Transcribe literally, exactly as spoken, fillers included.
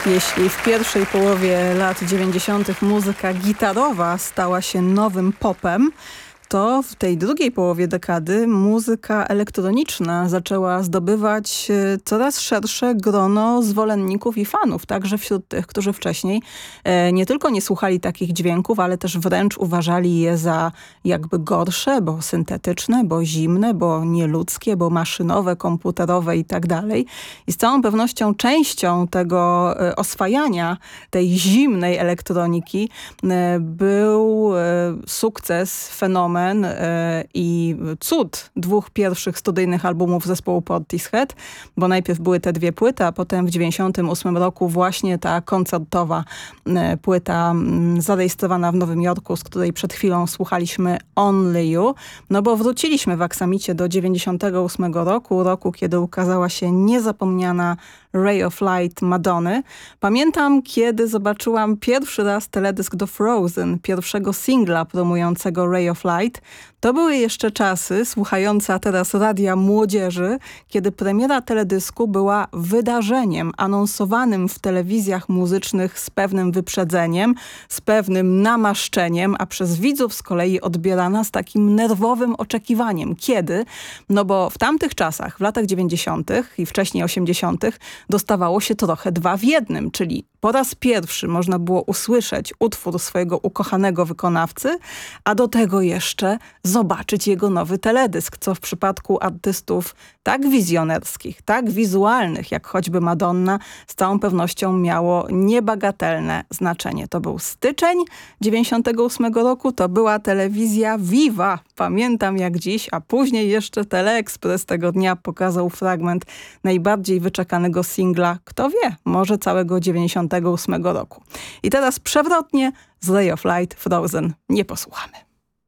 Jeśli w pierwszej połowie lat dziewięćdziesiątych muzyka gitarowa stała się nowym popem, to w tej drugiej połowie dekady muzyka elektroniczna zaczęła zdobywać coraz szersze grono zwolenników i fanów, także wśród tych, którzy wcześniej e, nie tylko nie słuchali takich dźwięków, ale też wręcz uważali je za jakby gorsze, bo syntetyczne, bo zimne, bo nieludzkie, bo maszynowe, komputerowe i tak dalej. I z całą pewnością częścią tego e, oswajania tej zimnej elektroniki e, był e, sukces, fenomen i cud dwóch pierwszych studyjnych albumów zespołu Portishead, bo najpierw były te dwie płyty, a potem w dziewięćdziesiątym ósmym roku właśnie ta koncertowa płyta zarejestrowana w Nowym Jorku, z której przed chwilą słuchaliśmy Only You, no bo wróciliśmy w aksamicie do dziewięćdziesiątego ósmego roku, roku, kiedy ukazała się niezapomniana Ray of Light Madony. Pamiętam, kiedy zobaczyłam pierwszy raz teledysk do Frozen, pierwszego singla promującego Ray of Light. To były jeszcze czasy, słuchająca teraz radia młodzieży, kiedy premiera teledysku była wydarzeniem anonsowanym w telewizjach muzycznych z pewnym wyprzedzeniem, z pewnym namaszczeniem, a przez widzów z kolei odbierana z takim nerwowym oczekiwaniem. Kiedy? No bo w tamtych czasach, w latach dziewięćdziesiątych i wcześniej osiemdziesiątych dostawało się trochę dwa w jednym, czyli po raz pierwszy można było usłyszeć utwór swojego ukochanego wykonawcy, a do tego jeszcze zobaczyć jego nowy teledysk, co w przypadku artystów tak wizjonerskich, tak wizualnych, jak choćby Madonna, z całą pewnością miało niebagatelne znaczenie. To był styczeń dziewięćdziesiątego ósmego roku, to była telewizja Viva, pamiętam jak dziś, a później jeszcze Teleexpress tego dnia pokazał fragment najbardziej wyczekanego singla, kto wie, może całego dziewięćdziesiątego ósmego roku. I teraz przewrotnie z Ray of Light Frozen nie posłuchamy.